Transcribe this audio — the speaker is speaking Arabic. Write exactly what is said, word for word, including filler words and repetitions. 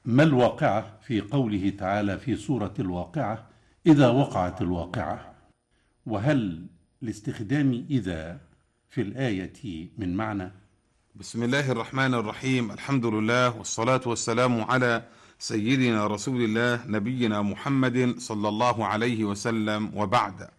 ما الواقعة في قوله تعالى في سورة الواقعة إذا وقعت الواقعة؟ وهل لاستخدام إذا في الآية من معنى؟ بسم الله الرحمن الرحيم. الحمد لله والصلاة والسلام على سيدنا رسول الله نبينا محمد صلى الله عليه وسلم، وبعد.